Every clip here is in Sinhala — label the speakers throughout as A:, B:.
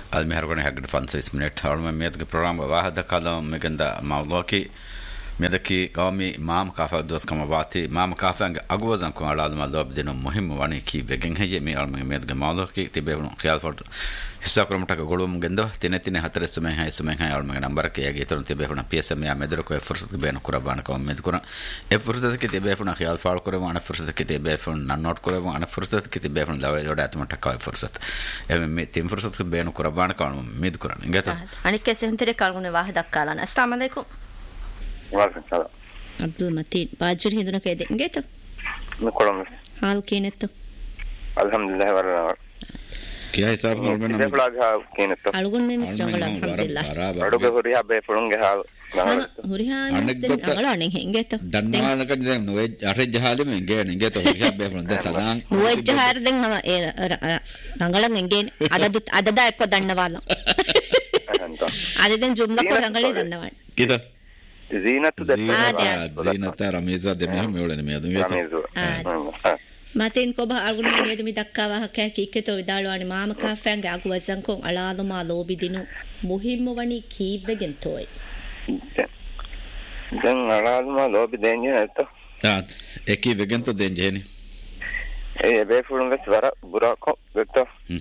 A: المهرجان حق 5 minutes حول ما ميدك برنامج واحد كلام مجندا موضوعي ميدكي قومي مام كافة دوس كما بعتي مام كافة أقوى كون على الموضوع بدنا مهم واني كي بيجن هي مي على ميدك موضوعي تبيه خيال فرد هساكرم تك قولوا مجندا تنتين هتر سمين هاي على نمبر كي يجي ترون تبيه فنا بيس مي عمدر كوي فرصة بينو كربان كم ميد كنا فرصة كي تبيه فنا خيال فرد كره وانا فرصة كي تبيه فنا نوت كره وانا فرصة كي تبيه فنا دعوة جودات ما تكاي فرصة مي تيم فرصة بينو كربان كم ميد كنا إنجاته
B: أنا كيسه هنتري كارغون واحد أكالان السلام عليكم
C: وعليكم السلام
B: عبد المتين باجر هندونا كيدي إنجاته
C: نقولهم
B: حال كينتو
C: الحمد لله ورنا
A: كيا حساب مرمنا
C: كيف لاجها كينتو
B: ألقون مي مسترغل الحمد لله
C: أروك هوريها بيفرونجها
B: هوريها مستن أغلاني إنجاته
A: دنا نكدم نوي أرجع جهالي من جين إنجاته هوريها بيفرون ده سلام
B: نوي جهار دين نما رانغلان إنجين عدد أكو دنا والا عدد جملة كو رانغلي دنا والا
A: كده
C: زينة
A: زينة رميزة دميهم يقولون ميادم
B: ماتين كوبا ألقون ميادم دكا وهكا كيكتو بدالواني ماما كافين أقوى زنكم على ما لوبي دينو مهم واني كيف بجن توي
C: دين على ما لوبي ديني هتو
A: إكي بجن تو دين جهني
C: إيه بيفرون بس براكو بتو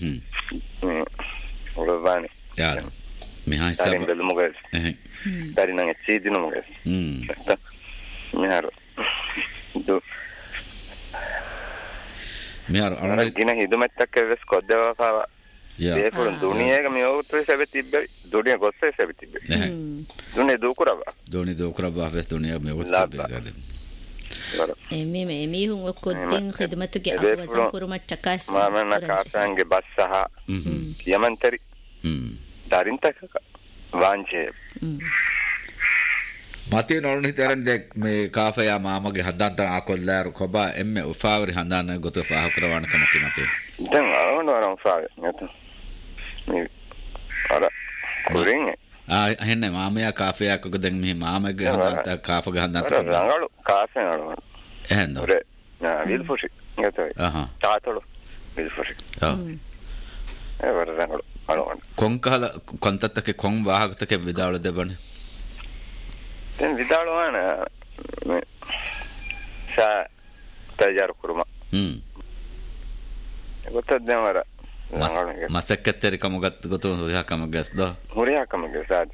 C: ولباني
A: يا مهاي سب
C: تارين بالمغرب تارين عن السيد المغرب مهارو دو
A: مهارو
C: أنا جينا هيدو متأكد بس كده فا بيفرون دنيا كم يوم تسبتي دنيا قصة سبتي دنيا دو كرابا
A: بس دنيا ميوت تبي
B: مي هو كودين خدمته أقوى زنكورو متكاس
C: ما منا كافانج بسها يمن تري دارين تك وانجه
A: ماتين أورني ترند دك مي كافة يا ماما كي هندان تان أكل لار كوبا إمّي وفاوري هندان غوتو فاه كروان كم كي ماتين
C: دين أنا فاور نتو مي أرا كورين
A: هنا ماما يا كافة يا كودين مي ماما كي هندان تان كافة كي هندان تان
C: رانغلو كافة رانغلو
A: هندو
C: ويل فوشي نتو تاتلو ويل فوشي رانغلو
A: كون كهلا كنت تك كون واحد تك بداول دبنا
C: تن بداول وانا سا تجار كرما قلت دمرة
A: ما سكتت كم قلت هوريها كم جس ده
C: هوريها كم جس هذا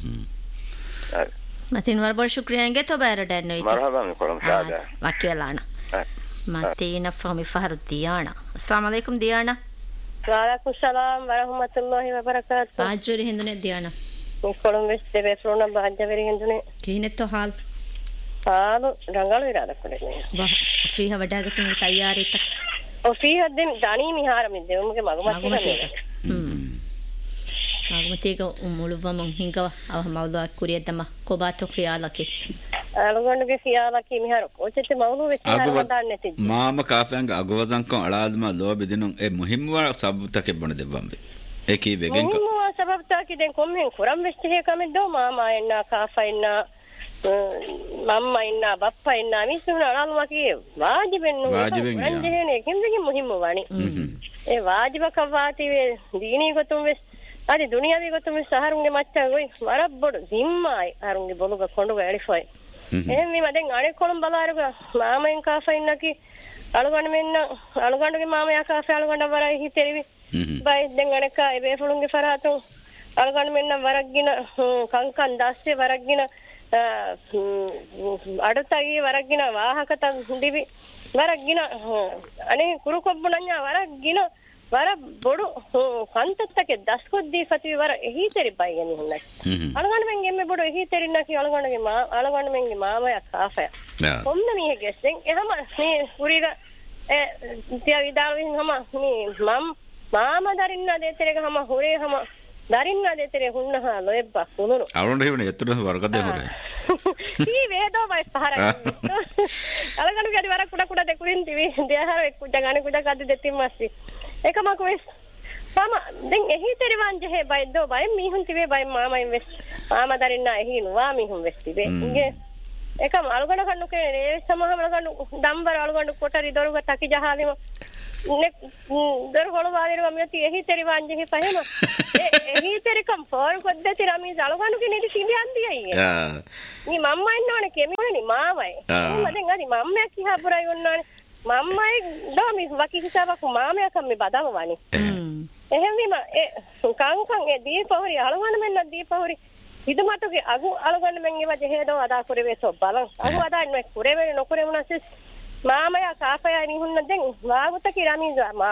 B: ماتين مربور شكرا إنجا تو بيردان نويت
C: مرحبا مكرم سعادة
B: واكي ولانا ماتين فهمي فهر ديانا السلام عليكم ديانا
D: وعليكم السلام ورحمة الله وبركاته
B: باجر هندوني ديانا
D: مكرم بس بيفرونا باجر هندوني
B: كينتو حال
D: حالو رنگلو إرادة كرني
B: فيها بداغتين تياري تك
D: وفيها الدين داني مهارة من دين ممكن
B: معلوماتي معلوماتي ومولوفا من هنگا أو موضوع كوريا دما كوباتو خيالك
D: ألغون خيالك مهارة وجدت موضوع خيال ودان نتيجة
A: ماما كافين أقوزان كون على ما لو بدينون مهم وسبب تكبرنا دبامبي إكي بيجين
D: مهم سبب تاكيدين كم هن كرام بستيه كم دو ماما إننا كافا إننا ماما إننا بابا إننا ميسون على ما كي واجبين عندهن كم بيجي مهم واني واجب كفاتي ديني كتوم بس أدي دنيا بي كتوم سهروني ماتشا غوي مربّر زيمّاي هروني بولوغا كوندو غاليفاي එහෙනම් මම අනේ කොළඹ බලාරක මාමෙන් කාෆා ඉන්නකි අලගොන්න මෙන්න අලගොන්නගේ මාමයා කාෆා අලගොන්න වරයි හිතෙරිවි බයි දැන් අනක ඒ ෆලුන්ගේ ෆරාතු අලගොන්න මෙන්න වරක්ගින කංකන් දැස්සේ වරක්ගින අඩතයි වරක්ගින වාහකත දිවි වරක්ගින අනේ කුරු කොබ්බුණඤ්ඤා වරක්ගින වර බොඩු කන්තත්තක දස්කොද්දී ෆති වර හිතෙරි බයියනි හුන්නයි අලගොන්න මෙන් ගෙම්මේ බොඩු හිතෙරි නැකි අලගොන්න මෙන්ගේ මාමයා කාෆා කොම්න මීහ ගෙස්සෙන් එහෙම මේ පුරිග තියා විදාවින් හම මේ මාම දරින්න දෙතරේක හම හොරේ හම දරින්න දෙතරේ හුන්නහා ලොෙබ්බා කුනුරු
A: අවුරුන් හිවනේ එතන වරකදේ හොරේ
D: කී වේදෝ බයි පහර අලගොන්න ගඩි වර කුඩ දෙකුරින් තිවි දෙහර කුඩ ගානේ කුඩ කද්ද දෙතින් මස්සි එකම කොස් Mama, then he terivan je by do by me hun tibe by mama invest. Mama darinna he no wa me hun vestibe. Inge ekam algona kannu ke samahama kannu dambar algona kotari doruga taki jahalima. दर होड़ वाले रमियती यही तेरी वांजे ही पहेमा यही तेरी कंफोर कोद्दे तेरा मी जालगानु की नीति सीधे आंदी आई है नी मम्मा इन्होंने केमी नी माँ भाई मदे गरी मम्मा की हाँ बुराई उन्होंने मम्मा एक दो मी वाकी हिसाब को माँ में कम में बादाम वानी එහෙම කාංකං ඒ දීපහුරි අලගන්න මෙන්න දීපහුරි ඉදමතගේ අගු අලගන්න මෙන් ඒවා ජෙහෙදෝ අදා කුරේ සො බලන් අගු අදා නේ කුරේ වෙන නොකුරේ වුණාස් මාමයා කාපයා නිහුන්න දැන් වාගුත කිරමි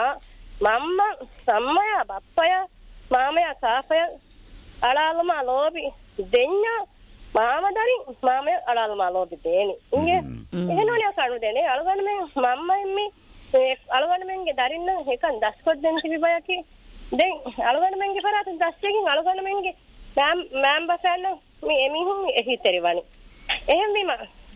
D: මම්ම සම්මයා බප්පයා මාමයා කාපයා අලාලම ලෝබි දෙන්න මාමදරි මාමයා අලාලම ලෝබි දෙනි ඉංගේ එහෙනෝනේ කරු දෙනේ අලගන්න මෙන් මම්මයි අලගන්න මෙන්ගේ දරින්න එකන් දස්කොත් දෙන්න තිබිබයකි දැන් අලගන්න මෙන්ගේ පරාත දස්යකින් අලගන්න මෙන්ගේ මෑම් බසන්න මේ එමිහුන් එහි තෙරිවනි එහෙම බීම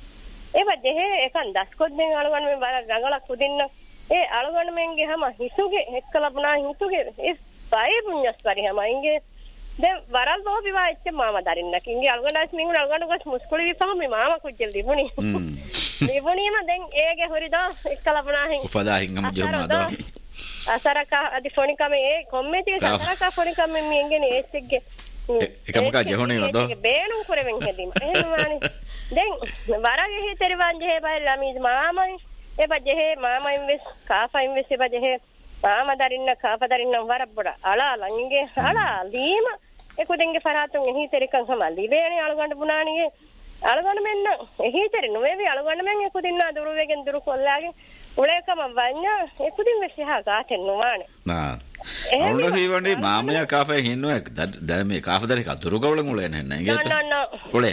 D: ඒව දෙහෙ එකන් දස්කොත් දෙන්න අලගන්න මෙන් බල රංගලක් කුදින්න ඒ අලගන්න මෙන්ගේ හැම හිසුගේ එක්කලබනා හිසුගේ ඒ බය පුඤ්ඤස් පරි හැම ඉංගේ දැන් වරල් බෝ විවා එච්ච මාම දරින්නක ඉංගේ අලගන්නස් මින් අලගන්න ගස් මුස්කුලි විපම මේ මාම කුජල් දිබුනි දිබුනිම දැන් ඒගේ හොරිදා එක්කලබනා හින්
A: උපදා හින්ගම ජොම්මාදා
D: අසරක අදි ෆොනිකම ඒ කොම්මෙති අසරක ෆොනිකම මින්ගෙන ඒස්ෙක්ගේ
A: එකමක ජහොනේ නද
D: බේනු කරවෙන් හෙදීම එහෙම මානේ දැන් වරගේ හිතරි වංජේ බයි ළමී මාමයි එබජේ මාමයින් වෙස් කාෆයින් වෙස් එබජේ මාම දරින්න කාප දරින්න වරබ්බඩ අලා ලංගේ අලා ලීම එකුදෙන්ගේ ෆරාතුන් හිතරිකන් සමල්ලි බේනේ අලගන්න පුනානියේ අලගන්න මෙන්න හිතරි නොවේවි අලගන්න මෙන් එකුදින්න දුරු වෙගෙන් දුරු කොල්ලාගේ උලේකම වඤ්ඤා එකුදින් වෙසියා ගාතෙන් නොමානේ
A: නා අවුල හේවන්නේ මාමයා කාෆේ හින්නවා දැන් මේ කාෆදරි කතුරු ගවලන් උලේ නැහැ නේද උලේ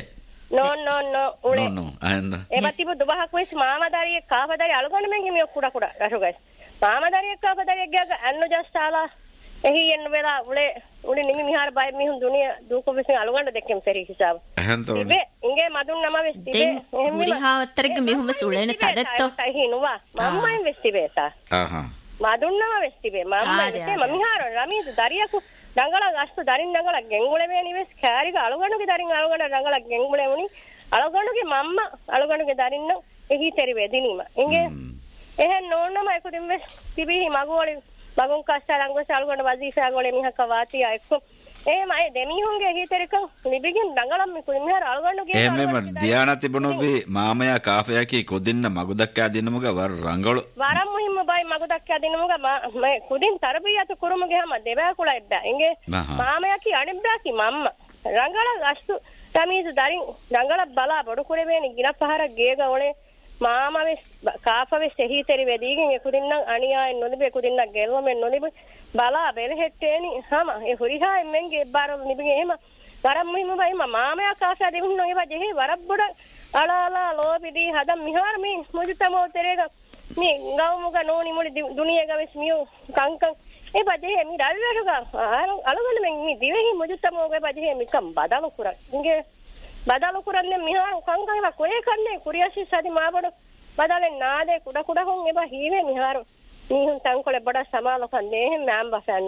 A: no උලේ no අහන්න
D: එබතිබ දුබහක් වෙස් මාමදාරියේ කාෆදරි අලගන්න මෙන් හිමිය කුඩ කුඩ රසුගස් මාමදාරියේ කාෆදරියේ ගියක අන්නු ජස්තාලා එහි එන්න වෙලා උලේ නිමි මිහාර බය මිහුන් දුනිය දූක විසින් අලගන්න දෙකෙන් පෙරි හිසාව
A: අහන්තෝ
D: ඉංගේ මදුන් නම වෙස් තිබේ
B: එහෙම මුරිහාවතරගේ මිහුම සුලේන තදත්තෝ
D: හිනුවා මම්මයි වෙස් තිබේසා මදුන් නම වෙස් තිබේ මම්මයි වෙස් මමිහාර රමීද දරියකු දංගල ගස්තු දරින් දංගල ගෙන්ගුලේ මේ නිවෙස් කෑරික අලගන්නගේ දරින් අලගන්න දංගල ගෙන්ගුලේ වුණි අලගන්නගේ මම්ම අලගන්නගේ දරින්න එහි තෙරි වෙදිනීම ඉංගේ එහෙන් නෝන්නම එකුදින් වෙස් තිබී මගෝලි මගුන් කස්තරංග සල්ගොඩ වදීසා ගෝලේ මිහක වාතිය එක්ක එහෙමයි දෙමිහුන්ගේ හිතරික නිබිගෙන් දඟලම් මිකුයි මිහර අලගන්නගේ
A: එහෙමම ධානා තිබුණොවි මාමයා කාෆයකි කොදින්න මගුදක් ආදින්නමුග වර රංගල
D: වරම් මුහිම්ම බයි මගුදක් ආදින්නමුග මම කුදින් තරබියත කුරුමුගේ හැම දෙබෑ කුලයිද්ද ඉංගේ මාමයාකි අනිබ්බාකි මම්ම රංගල අස්තු තමීසු දරින් රංගල බලා බොඩු කුරේ වේනි ගින පහර ගේග ඔලේ මාමවෙස් කාෆවෙස් එහිතරි වෙදීගෙන් එකුදින්න අනියායෙන් නොලිබේ එකුදින්න ගෙල්වමෙන් නොලිබේ බලා බෙලහෙට්ටේනි හැම ඒ හොරිහා එම්මෙන්ගේ බාරවල නිබිගේ එහෙම වරම් මුහිම බයි මාමයා කාසා දෙමුන්න ඒවා ජෙහි වරබ්බොඩ අලාලා ලෝපිදී හදම් මිහාර මේ මුජතමෝ තෙරේග මේ ගවමුග නෝනි මුලි දුනියග වෙස් මියෝ කංකං ඒ බජේ මි රල්වරග අලගල මෙන් මි දිවෙහි මුජතමෝ ගේ බජේ මිකම් බදලු කුරා ඉංගේ බදලු කුරන්නේ මිහාර කංකං ඒවා කොේ කන්නේ කුරියසි සදි මාබඩ බදලෙන් නාදේ කුඩ කුඩ හොන් ඒවා හීවේ මිහාර නිහුන් තංකොලේ බඩ සමාලකන් දෙහෙන් මෑම් බසන්න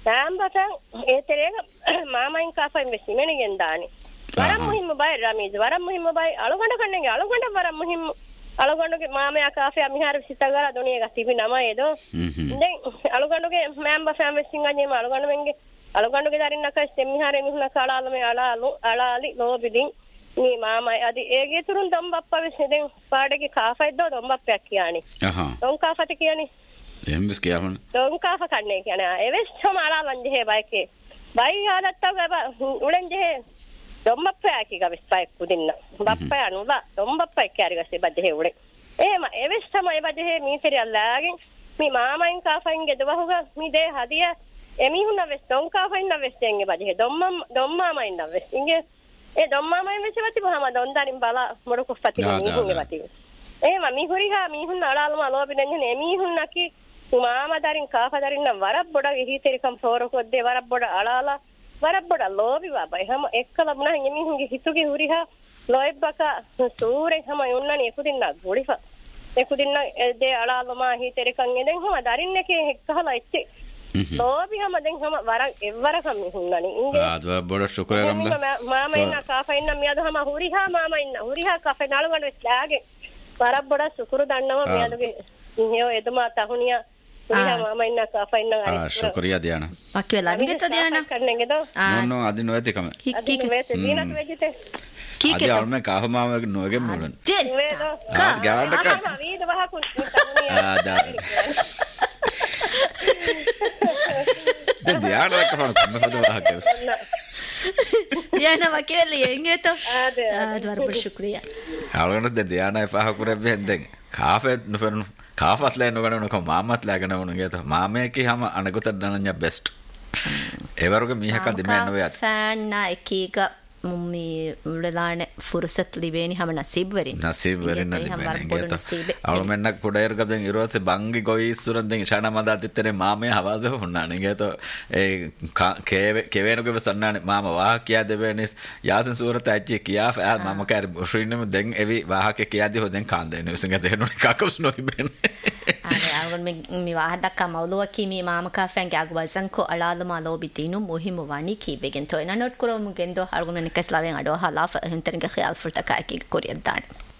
D: ඒ තෙරේග මාමයින් කාෆයින් වෙස් මෙනිගෙන් දානි වරම් මුහිම්ම බයි රමීජ් වරම් මුහිම්ම බයි අලගොඬ කන්නේගේ අලගොඬ වරම් මුහිම්ම අලගොඬගේ මාමයා කාෆියා මිහාර සිතගලා දුනියක තිබි නමයි දෝ දැන් අලගොඬගේ මෑම් බසම් වෙස් සිංගන්නේ අලගොඬ මෙන්ගේ අලගොඬගේ දරින්නක ස්තෙම්මිහාරේ මිහුන කාලාලමේ අලාලි ලෝබිදින් මේ මාමයි අදි ඒගේ තුරුන් දම්බප්පා වෙස් දැන් පාඩගේ කාෆයිද්දෝ දම්බප්පයක් කියානි දොන් කාෆත කියානි
A: එම්බස් කියවන
D: දොන් කාෆ කන්නේ කියන එවෙස් සමාලා වංජේ බයිකේ බයි ආදත්තව උලෙන් ජේ දම්බප්පා කිගවෙස් බයි කුදින්න බප්පා නුලා දම්බප්පා කියාරිගස්සේ බජේ උලේ එහෙම එවෙස් තමයි බජේ මීසෙරි අල්ලාගෙන් මේ මාමයින් කාෆයින් ගෙදවහුග මේ දේ හදිය එමිහුන වෙස් දොන් කාෆයින් නවෙස් දෙන්නේ බජේ දොම්මාමයින් නවෙස් ඉංගේ ඒ දොම්මාමයින් වෙස් වතිබහම දොන් දරින් බලා මොඩ කොෆති මිහුන්ගේ වතිව එහෙම මිහුරිහා මිහුන් අලාලම අලෝබිනෙන් එමිහුන් නකි මාම දරින් කාෆ දරින් නම් වරබ්බොඩ හිතෙරිකම් ෆෝරකොද්දේ වරබ්බොඩ අලාලා වරබ්බොඩ ලෝබි බබයි හැම එක්කලම නම් එමිහුන්ගේ හිතුගේ හුරිහා ලොයිබ්බක සූරේ හැම යොන්නනේ එකුදින්න ගොලිෆා එකුදින්න දේ අලාලම හිතෙරිකම් එදෙන් හැම දරින්නකේ එක්කහලා ඉච්චි ලෝබි හැම දෙන් හැම වරක් එවරකම් මිහුන්නනේ ඉංගේ
A: ආදව බොඩ ශුක්‍රරම්ද
D: මාම ඉන්න කාෆ ඉන්න මියද හැම හුරිහා මාම ඉන්න හුරිහා කාෆ නාලගොඩ ස්ලාගේ වරබ්බොඩ සුකුරු දන්නව මියදගේ නියෝ එදමා තහුනියා mama inna kafa inna
A: shukriya Diana
B: akwe lamgeta Diana
A: no adi no eti kame
D: adi no eti dina vejite
A: adi alme kafa mama noge mulun gaada ka
D: vida baha kun
A: da Diana ka fana tama fada baha ke
B: Diana wakele yengeto adwar shukriya
A: algonu Diana fa kure benden kafe no fernu කාෆත් ලෑ නොගන නොක මාමත් ලෑගෙන වුණ ගියත මාමේකි හැම අනගොත දනඤ්ඤ බෙස්ට් ඒවරුගේ මීහක දෙමෙන්න වේ අත
B: ෆෑන් නා එකීක මුම්මි උලලාන ෆුර්සත් ලිබේනි හැම නසීබ් වරින්
A: නදි බෙන්න අවමෙන්න කුඩයර් ගබෙන් ඉරොත බංගි ගොයි සුරන් දෙන් ෂාන මදා දිත්තරේ මාමේ හවාද හොන්නානේ ගේත ඒ කෙවේනගේ වසන්නානේ මාම වාහ කියා දෙවෙනිස් යාසන් සූරත ඇච්චි කියා ෆෑ මාම කර ශ්‍රීනම දෙන් එවි වාහක කියාදී හොදෙන් කාන්දේන විසංග දෙනු කකස් නොතිබෙන
B: අනේ අවගොන් මි වාහ දක්කා මවලුව කීමි මාම කාෆෙන්ගේ අගවසන් කො අලාලම ලෝබිතිනු මොහිම වණි කීබෙගෙන් තොයන නොට් කරොමු ගෙන්දෝ අල්ගොන් නිකස්ලාවෙන් අඩෝ හලාෆ හන්තරගේ ඛයාල් ෆුල්තකා කී කොරියන් දාන